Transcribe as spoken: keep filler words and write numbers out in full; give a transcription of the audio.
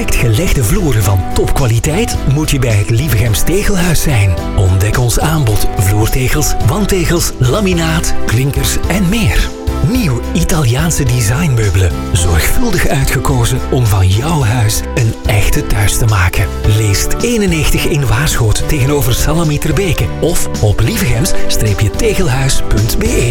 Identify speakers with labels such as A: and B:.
A: perfect gelegde vloeren van topkwaliteit moet je bij het Lievegems Tegelhuis zijn. Ontdek ons aanbod vloertegels, wandtegels, laminaat, klinkers en meer. Nieuw Italiaanse designmeubelen. Zorgvuldig uitgekozen om van jouw huis een echte thuis te maken. Leest eenennegentig in Waarschoot tegenover Salami Terbeke of op lievegems-tegelhuis punt be.